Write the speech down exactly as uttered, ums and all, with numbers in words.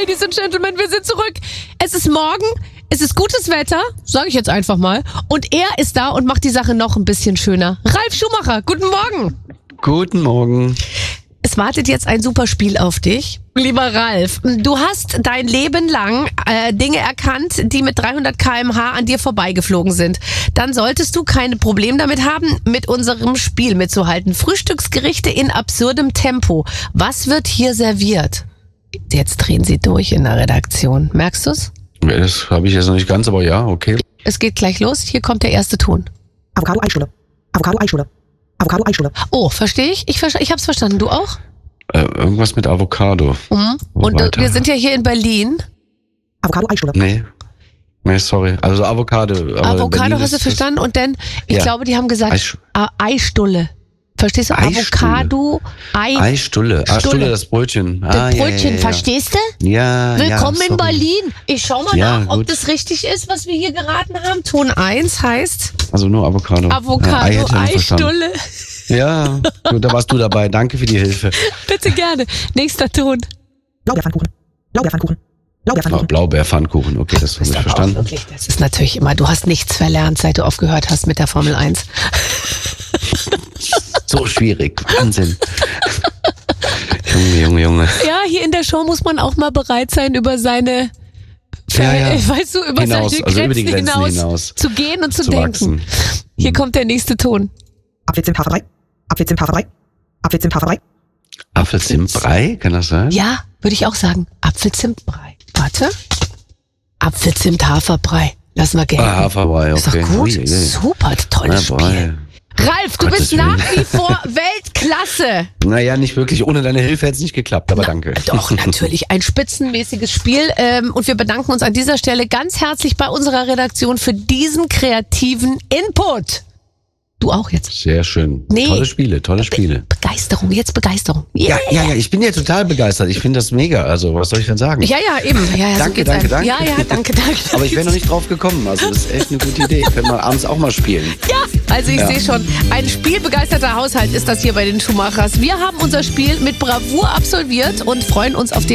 Ladies and Gentlemen, wir sind zurück. Es ist morgen, es ist gutes Wetter, sage ich jetzt einfach mal. Und er ist da und macht die Sache noch ein bisschen schöner. Ralf Schumacher, guten Morgen. Guten Morgen. Es wartet jetzt ein super Spiel auf dich. Lieber Ralf, du hast dein Leben lang äh, Dinge erkannt, die mit dreihundert Kilometer pro Stunde an dir vorbeigeflogen sind. Dann solltest du keine Probleme damit haben, mit unserem Spiel mitzuhalten. Frühstücksgerichte in absurdem Tempo. Was wird hier serviert? Jetzt drehen sie durch in der Redaktion. Merkst du's? Das habe ich jetzt noch nicht ganz, aber ja, okay. Es geht gleich los. Hier kommt der erste Ton. Avocado-Eisstulle. Avocado-Eisstulle. Avocado-Eisstulle. Oh, verstehe ich? Ich, ver- ich hab's verstanden. Du auch? Äh, irgendwas mit Avocado. Mhm. Und äh, wir sind ja hier in Berlin. Avocado-Eisstulle. Nee. Nee, sorry. Also Avocado. Aber Avocado hast du ist verstanden? Und dann, ich Ja. glaube, die haben gesagt, Eisch- äh, Eisstulle. Verstehst du? Eisstulle. Avocado, Ei. Eisstulle. Ah, Stulle. Stulle, das Brötchen. Das Ah, ja, Brötchen, ja, ja. verstehst du? Ja, Willkommen ja, in sorry. Berlin. Ich schau mal Ja, nach, ob gut. das richtig ist, was wir hier geraten haben. Ton eins heißt Also nur Avocado. Ja, Ei Avocado, hätte ich noch verstanden. Eistulle. Ja, gut, da warst du dabei. Danke für die Hilfe. Bitte gerne. Nächster Ton. Blaubeerpfannkuchen. Blaubeerpfannkuchen. Oh, Blaubeerpfannkuchen. Blaubeerpfannkuchen. Okay, das habe ich Aber auch verstanden. wirklich, das ist natürlich immer, du hast nichts verlernt, seit du aufgehört hast mit der Formel eins. So schwierig. Wahnsinn. Junge, Junge, Junge. Ja, hier in der Show muss man auch mal bereit sein, über seine, Ja, ja. Ver- weißt du, über Hinaus, seine also Grenzen, über die Grenzen hinaus, hinaus zu gehen und zu, zu denken. wachsen. Hier kommt der nächste Ton. Apfelzimt-Haferbrei. Apfelzimt-Haferbrei. Apfelzimt-Haferbrei. Apfelzimtbrei, kann das sein? Ja, würde ich auch sagen. Apfelzimtbrei. Warte. Apfelzimt-Haferbrei. Lass mal gelten. Ah, Haferbrei, okay. Ist doch gut. Ui, ui. Super, tolles Ja, Spiel. Brei. Ralf, du Gottes bist Willen. nach wie vor Weltklasse. Naja, nicht wirklich. Ohne deine Hilfe hätte es nicht geklappt, aber danke. Doch, natürlich. Ein spitzenmäßiges Spiel. Ähm, und wir bedanken uns an dieser Stelle ganz herzlich bei unserer Redaktion für diesen kreativen Input. Du auch jetzt. Sehr schön. Nee. Tolle Spiele, tolle Spiele. Begeisterung, jetzt Begeisterung. Ja, ja, ja, ich bin ja total begeistert. Ich finde das mega. Also, was soll ich denn sagen? Ja, ja, eben. Ja, ja, so Danke, geht's danke, einem. danke. Ja, ja, danke, danke. Aber ich wäre noch nicht drauf gekommen. Also, das ist echt eine gute Idee. Können wir abends auch mal spielen. Ja, also ich Ja. sehe schon, ein spielbegeisterter Haushalt ist das hier bei den Schumachers. Wir haben unser Spiel mit Bravour absolviert und freuen uns auf den